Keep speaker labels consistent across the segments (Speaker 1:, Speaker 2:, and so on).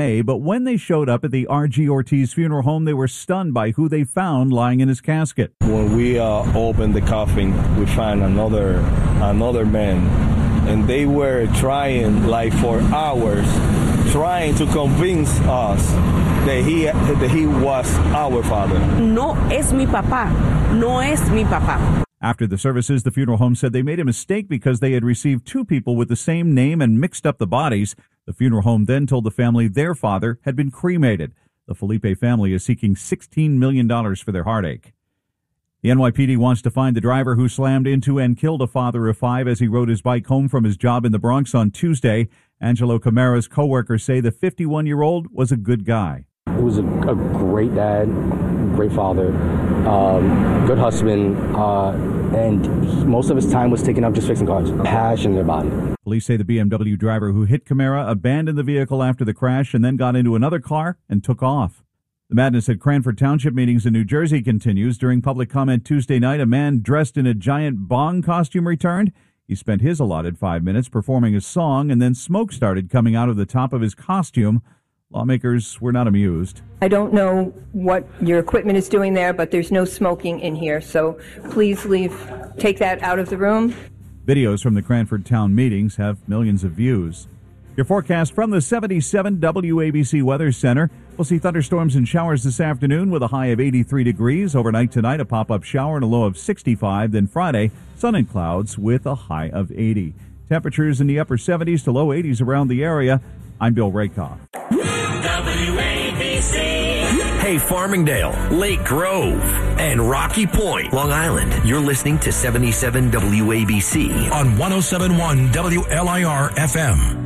Speaker 1: But when they showed up at the R.G. Ortiz funeral home, they were stunned by who they found lying in his casket.
Speaker 2: When we opened the coffin, we found another man, and they were trying like for hours, trying to convince us that he was our father.
Speaker 3: No es mi papá. No es mi papá.
Speaker 1: After the services, the funeral home said they made a mistake because they had received two people with the same name and mixed up the bodies. The funeral home then told the family their father had been cremated. The Felipe family is seeking $16 million for their heartache. The NYPD wants to find the driver who slammed into and killed a father of five as he rode his bike home from his job in the Bronx on Tuesday. Angelo Camara's co-workers say the 51-year-old was a good guy.
Speaker 4: He was a great dad, great father, good husband, and most of his time was taken up just fixing cars. Passionate about it.
Speaker 1: Police say the BMW driver who hit Camara abandoned the vehicle after the crash and then got into another car and took off. The madness at Cranford Township meetings in New Jersey continues. During public comment Tuesday night, a man dressed in a giant bong costume returned. He spent his allotted 5 minutes performing a song, and then smoke started coming out of the top of his costume. Lawmakers were not amused.
Speaker 5: I don't know what your equipment is doing there, but there's no smoking in here, so please take that out of the room.
Speaker 1: Videos from the Cranford Town meetings have millions of views. Your forecast from the 77 WABC Weather Center. We'll see thunderstorms and showers this afternoon with a high of 83 degrees. Overnight tonight, a pop-up shower and a low of 65. Then Friday, sun and clouds with a high of 80. Temperatures in the upper 70s to low 80s around the area. I'm Bill Rakoff.
Speaker 6: WABC. Hey, Farmingdale, Lake Grove, and Rocky Point, Long Island. You're listening to 77 WABC
Speaker 7: on 107.1 WLIR FM.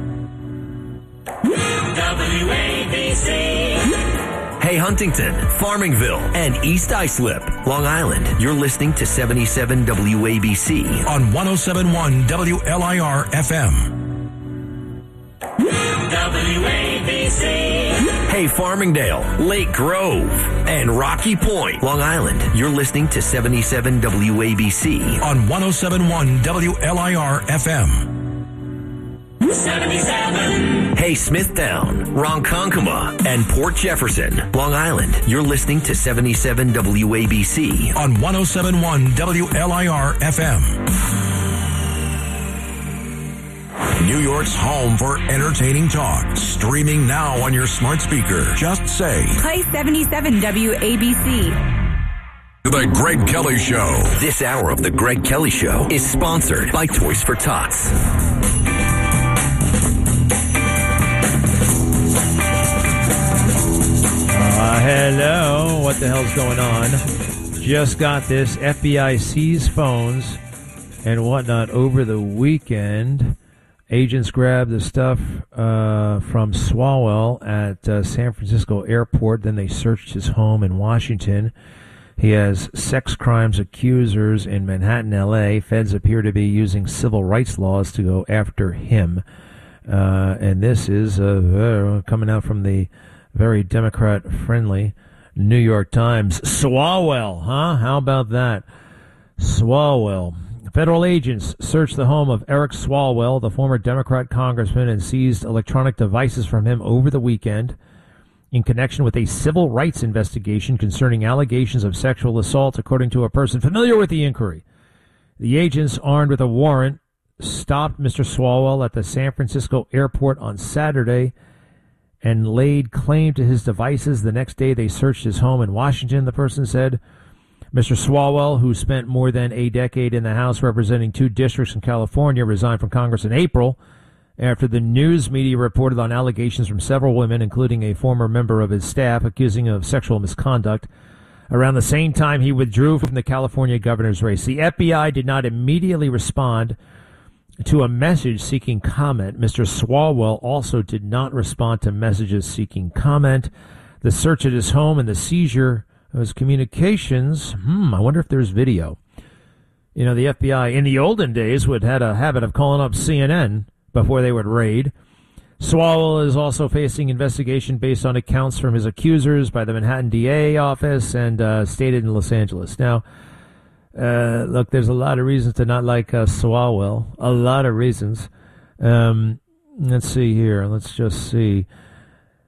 Speaker 6: WABC. Hey, Huntington, Farmingville, and East Islip, Long Island. You're listening to 77 WABC
Speaker 7: on 107.1 WLIR FM.
Speaker 6: WABC. Hey, Farmingdale, Lake Grove, and Rocky Point, Long Island. You're listening to 77 WABC
Speaker 7: on 107.1 WLIR FM.
Speaker 6: 77. Hey, Smithtown, Ronkonkoma, and Port Jefferson, Long Island. You're listening to 77 WABC
Speaker 7: on 107.1 WLIR FM. New York's home for entertaining talk. Streaming now on your smart speaker. Just say,
Speaker 8: play 77 WABC.
Speaker 7: The Greg Kelly Show.
Speaker 6: This hour of The Greg Kelly Show is sponsored by Toys for Tots.
Speaker 9: Hello. What the hell's going on? Just got this. FBI seized phones and whatnot over the weekend. Agents grabbed the stuff from Swalwell at San Francisco Airport. Then they searched his home in Washington. He has sex crimes accusers in Manhattan, L.A. Feds appear to be using civil rights laws to go after him. And this is coming out from the very Democrat-friendly New York Times. Swalwell, huh? How about that? Swalwell. Federal agents searched the home of Eric Swalwell, the former Democrat congressman, and seized electronic devices from him over the weekend in connection with a civil rights investigation concerning allegations of sexual assault, according to a person familiar with the inquiry. The agents, armed with a warrant, stopped Mr. Swalwell at the San Francisco airport on Saturday and laid claim to his devices. The next day, they searched his home in Washington, the person said. Mr. Swalwell, who spent more than a decade in the House representing 2 districts in California, resigned from Congress in April after the news media reported on allegations from several women, including a former member of his staff, accusing him of sexual misconduct. Around the same time, he withdrew from the California governor's race. The FBI did not immediately respond to a message seeking comment. Mr. Swalwell also did not respond to messages seeking comment. The search at his home and the seizure of his communications, I wonder if there's video. You know, the FBI in the olden days had a habit of calling up CNN before they would raid. Swalwell is also facing investigation based on accounts from his accusers by the Manhattan DA office and stated in Los Angeles. Now, look, there's a lot of reasons to not like Swalwell. A lot of reasons. Let's see here. Let's just see.